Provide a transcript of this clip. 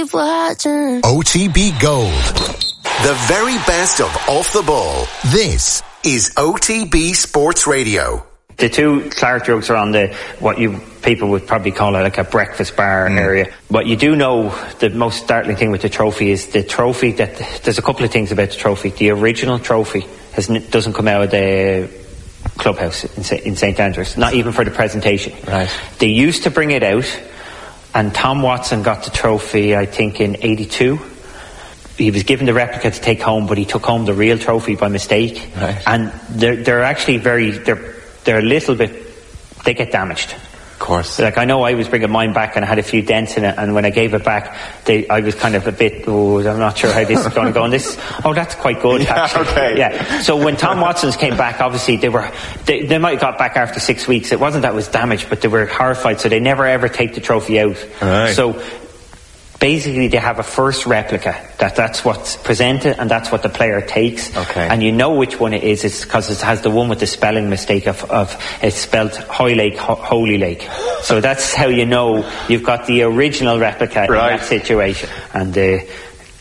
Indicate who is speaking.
Speaker 1: keep watching.
Speaker 2: OTB Gold. The very best of Off the Ball. This is OTB Sports Radio.
Speaker 3: The two Clark jugs are on what people would probably call it like a breakfast bar area. But you do know the most startling thing with the trophy is the trophy there's a couple of things about the trophy. The original trophy doesn't come out of the clubhouse in St Andrews, not even for the presentation.
Speaker 4: Right.
Speaker 3: They used to bring it out, and Tom Watson got the trophy, I think, in '82. He was given the replica to take home, but he took home the real trophy by mistake.
Speaker 4: Right.
Speaker 3: And they're actually they're a little bit, they get damaged.
Speaker 4: Of course.
Speaker 3: Like, I know I was bringing mine back and I had a few dents in it, and when I gave it back, I was kind of a bit, I'm not sure how this is going to go. And that's quite good, actually.
Speaker 4: Okay.
Speaker 3: Yeah. So when Tom Watson's came back, obviously they might have got back after 6 weeks. It wasn't that it was damaged, but they were horrified, so they never ever take the trophy out.
Speaker 4: Right.
Speaker 3: So basically they have a first replica that's what's presented and that's what the player takes.
Speaker 4: Okay.
Speaker 3: And you know which one it is. It's because it has the one with the spelling mistake of it's spelled Hoy Lake, Holy Lake. So that's how you know you've got the original replica in that situation. And